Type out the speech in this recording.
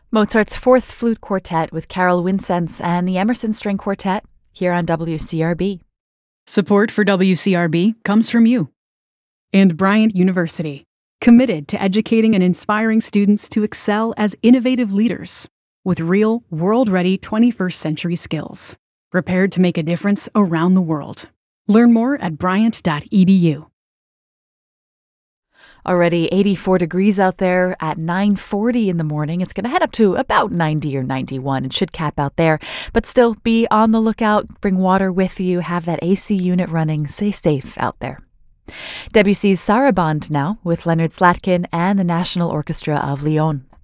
Mozart's Fourth Flute Quartet with Carol Wincenz and the Emerson String Quartet here on WCRB. Support for WCRB comes from you. And Bryant University, committed to educating and inspiring students to excel as innovative leaders with real, world-ready 21st century skills, prepared to make a difference around the world. Learn more at bryant.edu. Already 84 degrees out there at 9:40 in the morning. It's going to head up to about 90 or 91. It should cap out there. But still, be on the lookout. Bring water with you. Have that AC unit running. Stay safe out there. Debussy's Sarabande now with Leonard Slatkin and the National Orchestra of Lyon.